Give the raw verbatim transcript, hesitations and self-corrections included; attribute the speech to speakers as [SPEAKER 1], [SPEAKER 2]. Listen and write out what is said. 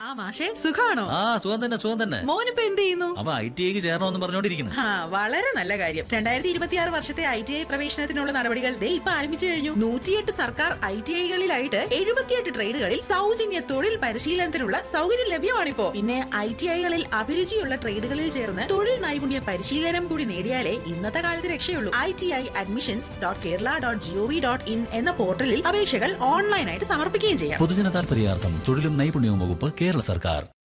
[SPEAKER 1] ആ മാഷേ, സുഖാണോ?
[SPEAKER 2] ആ സുഖം തന്നെ സുഖം തന്നെ.
[SPEAKER 1] മോനിപ്പോ എന്ത് ചെയ്യുന്നു?
[SPEAKER 2] അവ ഐ ടി ഐക്ക് ചേരണമെന്ന് പറഞ്ഞോണ്ടിരിക്കുന്നു.
[SPEAKER 1] ആ വളരെ നല്ല കാര്യം. രണ്ടായിരത്തി ഇരുപത്തിയാറ് വർഷത്തെ ഐ ടി ഐ പ്രവേശനത്തിനുള്ള നടപടികൾ ദേ ഇപ്പൊ ആരംഭിച്ചു കഴിഞ്ഞു. നൂറ്റിയെട്ട് സർക്കാർ ഐ ടി ഐകളിലായിട്ട് എഴുപത്തിയെട്ട് ട്രേഡുകളിൽ സൗജന്യ തൊഴിൽ പരിശീലനത്തിനുള്ള സൗകര്യം ലഭ്യമാണിപ്പോ. പിന്നെ ഐ ടി ഐകളിൽ അഭിരുചിയുള്ള ട്രേഡുകളിൽ ചേർന്ന് തൊഴിൽ നൈപുണ്യ പരിശീലനം കൂടി നേടിയാലേ ഇന്നത്തെ കാലത്ത് രക്ഷയുള്ളൂ. I T I admissions dot Kerala dot G O V dot in എന്ന പോർട്ടലിൽ അപേക്ഷകൾ ഓൺലൈനായിട്ട് സമർപ്പിക്കുകയും ചെയ്യാം.
[SPEAKER 2] പൊതുജന താൽപര്യാർത്ഥം തൊഴിലും നൈപുണ്യവും വകുപ്പ്, കേരള സർക്കാർ.